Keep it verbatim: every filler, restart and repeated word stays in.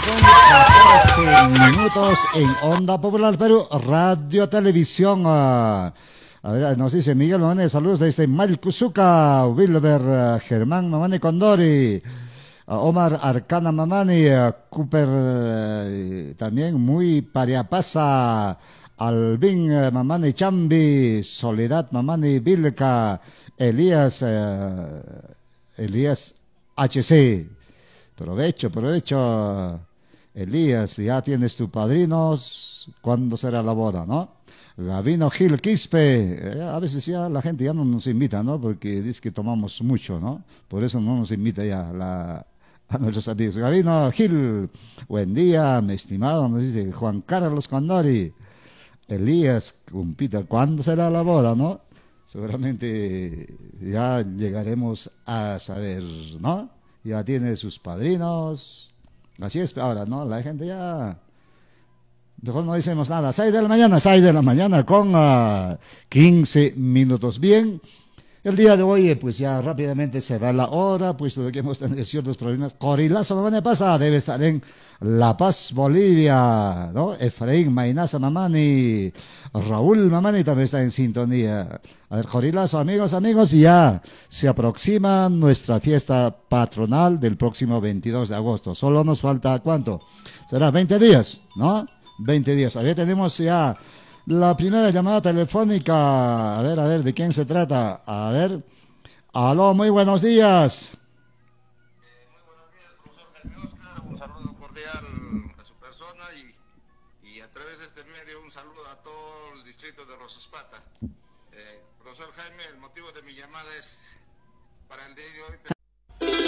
con catorce minutos en Onda Popular Perú, Radio Televisión. Uh, a ver, nos dice Miguel Mamani, saludos desde Malcuzuca, Wilber, uh, Germán Mamani Condori, uh, Omar Arcana Mamani, uh, Cooper, uh, también muy pariapasa, Alvin uh, Mamani Chambi, Soledad Mamani Vilca, Elías, uh, Elías H C. Provecho, provecho, Elías, ya tienes tus padrinos, ¿cuándo será la boda, no? Gabino Gil Quispe, eh, a veces ya la gente ya no nos invita, ¿no? Porque dice que tomamos mucho, ¿no? Por eso no nos invita ya la, a nuestros amigos. Gabino Gil, buen día, mi estimado, nos dice Juan Carlos Condori. Elías, compita, ¿cuándo será la boda, no? Seguramente ya llegaremos a saber, ¿no? Ya tiene sus padrinos. Así es ahora, ¿no? La gente ya... Mejor no decimos nada. seis de la mañana, seis de la mañana con uh, quince minutos. Bien, el día de hoy, pues ya rápidamente se va la hora, puesto que hemos tenido ciertos problemas. Corilazo Mamani pasa, debe estar en La Paz, Bolivia, ¿no? Efraín Mainaza Mamani, Raúl Mamani también está en sintonía. A ver, Corilazo, amigos, amigos, ya se aproxima nuestra fiesta patronal del próximo veintidós de agosto. Solo nos falta, ¿cuánto? Será veinte días, ¿no? veinte días. A ver, tenemos ya la primera llamada telefónica. A ver, a ver, ¿de quién se trata? A ver. Aló, muy buenos días. Eh, muy buenos días, profesor Jaime Oscar. Un saludo cordial a su persona y, y a través de este medio un saludo a todo el distrito de Rosaspata. Eh, profesor Jaime, el motivo de mi llamada es para el día de hoy.